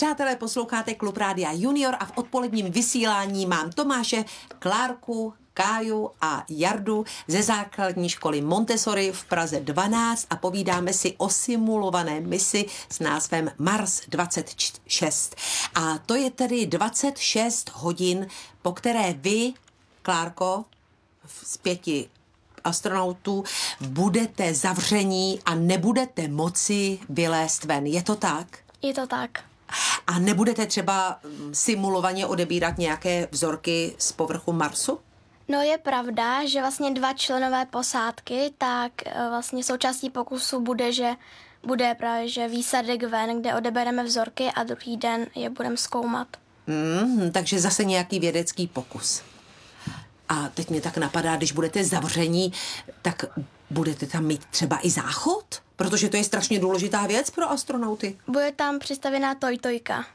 Přátelé, posloucháte Klub Rádia Junior a v odpoledním vysílání mám Tomáše, Klárku, Káju a Jardu ze základní školy Montessori v Praze 12 a povídáme si o simulované misi s názvem Mars 26. A to je tedy 26 hodin, po které vy, Klárko, z 5 astronautů, budete zavření a nebudete moci vylézt ven. Je to tak? Je to tak. A nebudete třeba simulovaně odebírat nějaké vzorky z povrchu Marsu? No je pravda, že vlastně 2 členové posádky, tak vlastně součástí pokusu bude právě že výsadek ven, kde odebereme vzorky a druhý den je budeme zkoumat. Takže zase nějaký vědecký pokus. A teď mě tak napadá, když budete zavření, tak budete tam mít třeba i záchod? Protože to je strašně důležitá věc pro astronauty. Bude tam přistavěná tojtojka.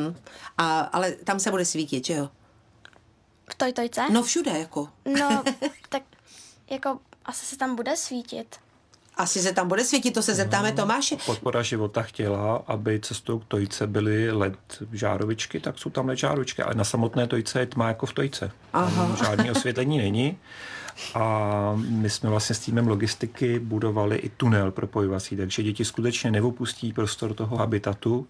Ale tam se bude svítit, že jo? V tojtojce? No všude, jako. No, tak jako asi se tam bude svítit. Asi se tam bude svítit, to se zeptáme Tomáše. Podpora života chtěla, aby cestou k tojce byly LED žárovičky, tak jsou tam LED žárovičky, ale na samotné tojce je tma jako v tojce. Žádné osvětlení není. A my jsme vlastně s týmem logistiky budovali i tunel propojovací, takže děti skutečně neopustí prostor toho habitatu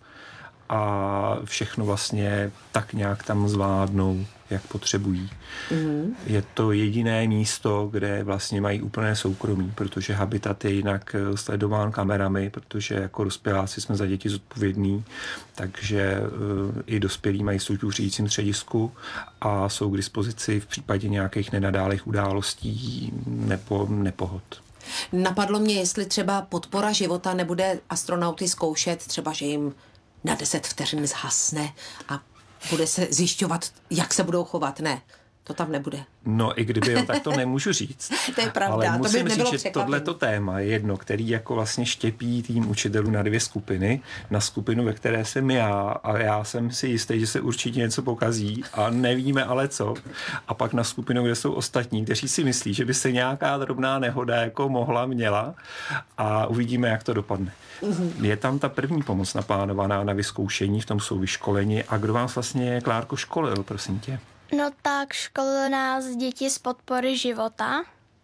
a všechno vlastně tak nějak tam zvládnou, jak potřebují. Je to jediné místo, kde vlastně mají úplné soukromí, protože habitat je jinak sledován kamerami, protože jako dospěláci jsme za děti zodpovědní, takže i dospělí mají službu v řídícím středisku a jsou k dispozici v případě nějakých nenadálých událostí nebo nepohod. Napadlo mě, jestli třeba podpora života nebude astronauty zkoušet, třeba že jim na 10 vteřin zhasne a bude se zjišťovat, jak se budou chovat. Ne, to tam nebude. No i kdyby jo, tak to nemůžu říct. To je pravda, ale musím to by nebylo říct, že tohleto téma je jedno, který jako vlastně štěpí tým učitelů na 2 skupiny. Na skupinu, ve které jsem já a já jsem si jistý, že se určitě něco pokazí a nevíme ale co. A pak na skupinu, kde jsou ostatní, kteří si myslí, že by se nějaká drobná nehoda jako měla a uvidíme, jak to dopadne. Je tam ta první pomoc naplánovaná na vyzkoušení, v tom jsou vyškoleni. A kdo vás vlastně, Klárko, školil, prosím tě? No tak školili nás děti z podpory života.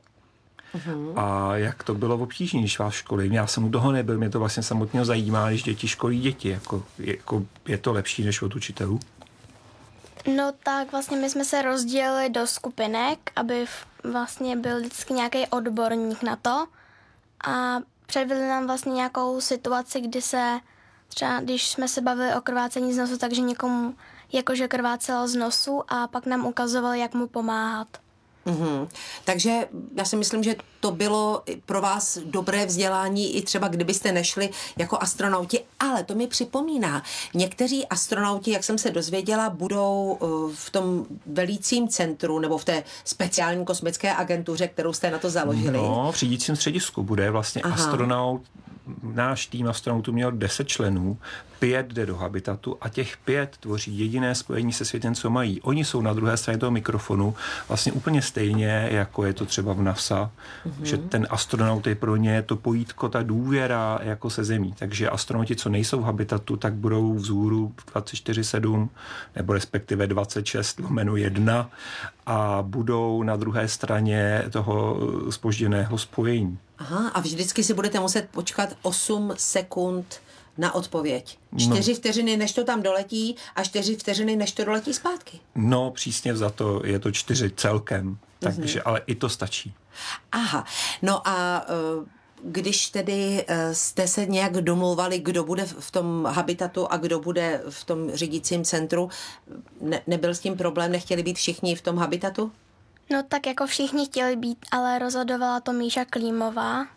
A jak to bylo obtížné, když vás školili? Já jsem u toho nebyl, mě to vlastně samotně zajímá, když děti školí děti. Jako je to lepší než od učitelů? No tak vlastně my jsme se rozdělili do skupinek, aby vlastně byl vždycky nějaký odborník na to a předvedli nám vlastně nějakou situaci, kdy se třeba, když jsme se bavili o krvácení z nosu, takže někomu jakože krvácelo z nosu a pak nám ukazoval, jak mu pomáhat. Takže já si myslím, že to bylo pro vás dobré vzdělání i třeba kdybyste nešli jako astronauti, ale to mi připomíná, někteří astronauti, jak jsem se dozvěděla, budou v tom velícím centru nebo v té speciální kosmické agentuře, kterou jste na to založili. No, v řídícím středisku bude vlastně astronaut. Náš tým astronautů měl 10 členů, 5 jde do habitatu a těch 5 tvoří jediné spojení se světem, co mají. Oni jsou na druhé straně toho mikrofonu vlastně úplně stejně, jako je to třeba v NASA, že ten astronaut je pro ně to pojítko, ta důvěra jako se Zemí. Takže astronauti, co nejsou v habitatu, tak budou vzhůru 24/7 nebo respektive 26/1 a budou na druhé straně toho zpožděného spojení. Aha, a vždycky si budete muset počkat 8 sekund na odpověď. 4 vteřiny, než to tam doletí a 4 vteřiny, než to doletí zpátky. No, přísně vzato je to 4 celkem, takže ale i to stačí. Aha, no a když tedy jste se nějak domlouvali, kdo bude v tom habitatu a kdo bude v tom řídícím centru, nebyl s tím problém, nechtěli být všichni v tom habitatu? No tak jako všichni chtěli být, ale rozhodovala to Míša Klímová.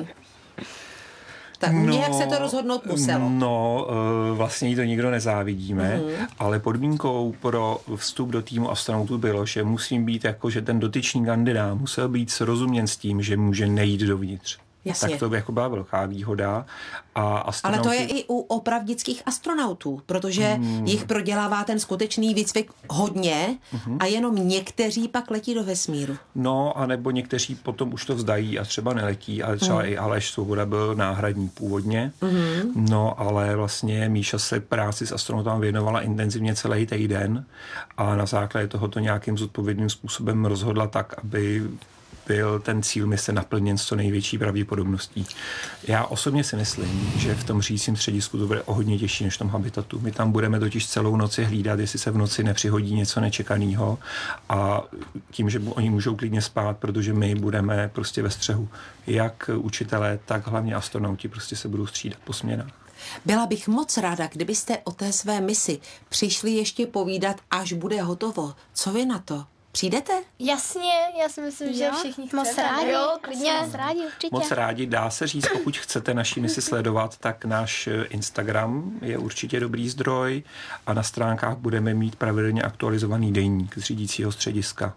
Tak nějak se to rozhodnout muselo. No, vlastně jí to nikdo nezávidíme, ale podmínkou pro vstup do týmu astronautů bylo, že musím být jako, že ten dotyčný kandidát musel být srozuměn s tím, že může nejít dovnitř. Jasně. Tak to by jako byla velká výhoda. A ale to je i u opravdických astronautů, protože jich prodělává ten skutečný výcvik hodně a jenom někteří pak letí do vesmíru. No, anebo někteří potom už to vzdají a třeba neletí, ale třeba i Aleš Svoboda byl náhradní původně. No, ale vlastně Míša se práci s astronautem věnovala intenzivně celý týden a na základě tohoto nějakým zodpovědným způsobem rozhodla tak, aby byl ten cíl mise naplněn s co největší pravděpodobností. Já osobně si myslím, že v tom řídícím středisku to bude o hodně těžší než v tom habitatu. My tam budeme totiž celou noci hlídat, jestli se v noci nepřihodí něco nečekaného a tím, že oni můžou klidně spát, protože my budeme prostě ve střehu. Jak učitelé, tak hlavně astronauti prostě se budou střídat po směnách. Byla bych moc ráda, kdybyste o té své misi přišli ještě povídat, až bude hotovo. Co vy na to? Přijdete? Jasně, já si myslím, že všichni chceme. Moc rádi. Jo, Klidně. Moc rádi, určitě. Moc rádi, dá se říct, pokud chcete naši misi sledovat, tak náš Instagram je určitě dobrý zdroj a na stránkách budeme mít pravidelně aktualizovaný deník z řídícího střediska.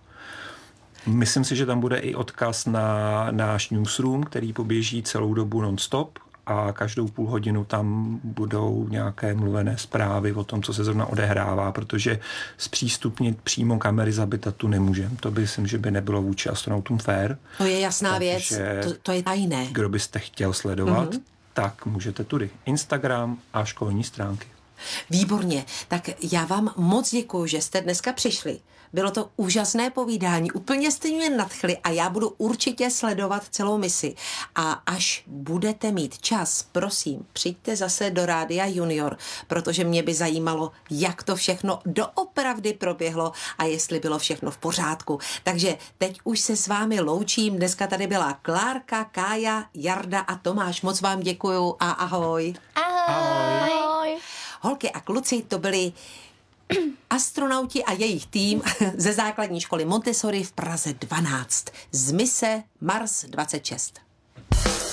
Myslím si, že tam bude i odkaz na náš newsroom, který poběží celou dobu non-stop a každou půl hodinu tam budou nějaké mluvené zprávy o tom, co se zrovna odehrává, protože zpřístupnit přímo kamery z habitatu nemůžeme. To by myslím, že by nebylo vůči astronautům fair. To je jasná věc, to je tajné. Kdo byste chtěl sledovat, tak můžete tudy. Instagram a školní stránky. Výborně, tak já vám moc děkuju, že jste dneska přišli. Bylo to úžasné povídání, úplně jste mě nadchli a já budu určitě sledovat celou misi. A až budete mít čas, prosím, přijďte zase do Rádia Junior, protože mě by zajímalo, jak to všechno doopravdy proběhlo a jestli bylo všechno v pořádku. Takže teď už se s vámi loučím. Dneska tady byla Klárka, Kája, Jarda a Tomáš. Moc vám děkuju a ahoj. Ahoj. Holky a kluci, to byli astronauti a jejich tým ze základní školy Montessori v Praze 12 z mise Mars 26.